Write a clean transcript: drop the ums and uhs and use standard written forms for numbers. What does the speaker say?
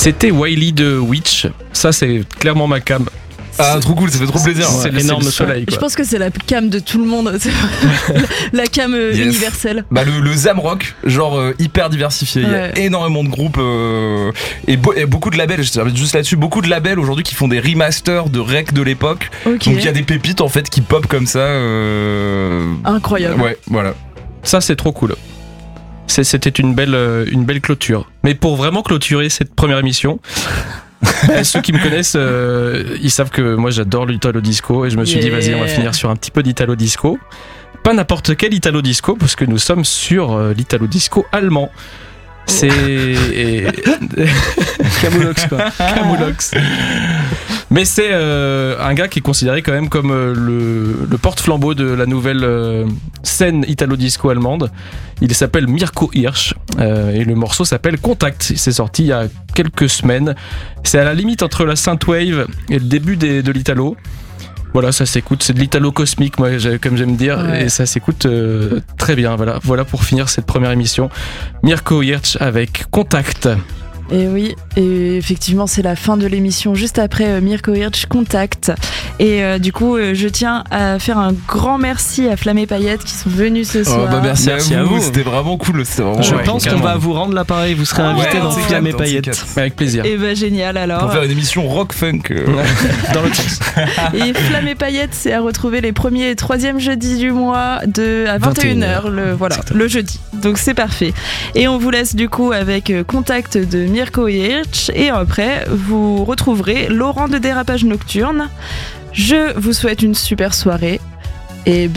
C'était Wiley de Witch. Ça, c'est clairement ma cam. Ah, trop cool, ça fait trop plaisir. C'est l'énorme soleil, quoi. Je pense que c'est la cam de tout le monde. La cam universelle. Bah, le Zamrock, genre hyper diversifié. Il y a énormément de groupes et beaucoup de labels. Je t'arrête juste là-dessus. Beaucoup de labels aujourd'hui qui font des remasters de rec de l'époque. Okay. Donc il y a des pépites en fait qui pop comme ça. Incroyable. Ouais, voilà. Ça, c'est trop cool. C'était une belle clôture. Mais pour vraiment clôturer cette première émission. Ceux qui me connaissent, ils savent que moi j'adore l'Italo Disco et je me suis dit vas-y on va finir sur un petit peu d'Italo Disco. Pas n'importe quel Italo Disco parce que nous sommes sur l'Italo Disco allemand. C'est Camoulox quoi. Camoulox. Mais c'est un gars qui est considéré quand même comme le porte-flambeau de la nouvelle scène Italo-disco allemande. Il s'appelle Mirko Hirsch et le morceau s'appelle Contact. C'est sorti il y a quelques semaines. C'est à la limite entre la synthwave et le début de l'Italo. Voilà, ça s'écoute, c'est de l'Italo cosmique, moi, comme j'aime dire, et ça s'écoute très bien. Voilà pour finir cette première émission. Mirko Hirsch avec Contact. Et oui, et effectivement c'est la fin de l'émission juste après Mirko Hirsch Contact. Et du coup je tiens à faire un grand merci à Flamme et Paillettes qui sont venus ce soir. Merci à vous, c'était vraiment cool. Je pense qu'on va vous rendre l'appareil, vous serez invité dans Flamme et Paillettes. Avec plaisir. Et bah génial alors. Pour faire une émission rock funk dans l'autre sens. Et Flamme et Paillettes c'est à retrouver les premiers et troisièmes jeudis du mois à 21h, le jeudi. Donc c'est parfait. Et on vous laisse du coup avec Contact de Mirko Hirsch et après vous retrouverez Laurent de Dérapage Nocturne. Je vous souhaite une super soirée et